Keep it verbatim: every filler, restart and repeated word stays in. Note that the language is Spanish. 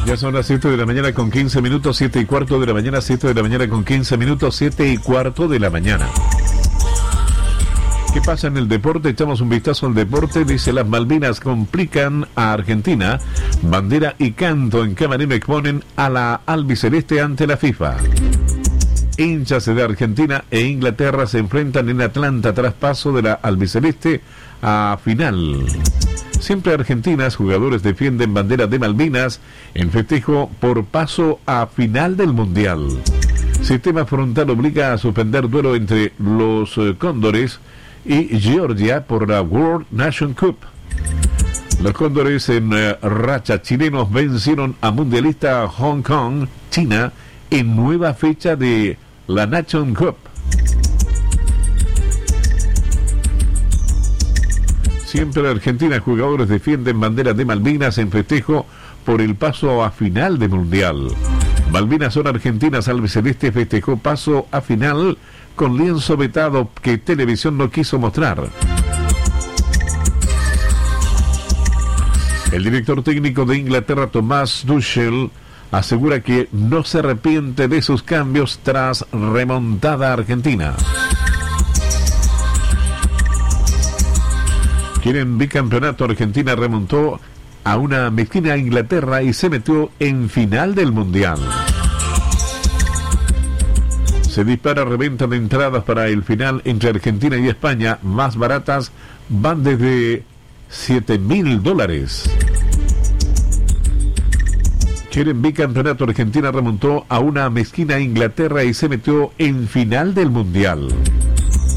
Ya son las siete de la mañana con quince minutos, siete y cuarto de la mañana, siete de la mañana con quince minutos, siete y cuarto de la mañana. ¿Qué pasa en el deporte? Echamos un vistazo al deporte. Dice: las Malvinas complican a Argentina. Bandera y canto en Camerino exponen a la albiceleste ante la FIFA. Hinchas de Argentina e Inglaterra se enfrentan en Atlanta tras paso de la albiceleste a final. Siempre argentinas, jugadores defienden bandera de Malvinas en festejo por paso a final del Mundial. Sistema frontal obliga a suspender duelo entre los eh, Cóndores y Georgia por la World Nation Cup. Los Cóndores en eh, racha chilenos vencieron a mundialista Hong Kong, China, en nueva fecha de la Nation Cup. Siempre Argentina, jugadores defienden bandera de Malvinas en festejo por el paso a final de Mundial. Malvinas son argentinas, albiceleste festejó paso a final con lienzo vetado que televisión no quiso mostrar. El director técnico de Inglaterra, Thomas Tuchel, asegura que no se arrepiente de sus cambios tras remontada argentina. Quieren bicampeonato. Argentina remontó a una mezquina Inglaterra y se metió en final del Mundial. Se dispara reventa de entradas para el final entre Argentina y España. Más baratas van desde siete mil dólares. Quieren bicampeonato. Argentina remontó a una mezquina Inglaterra y se metió en final del Mundial.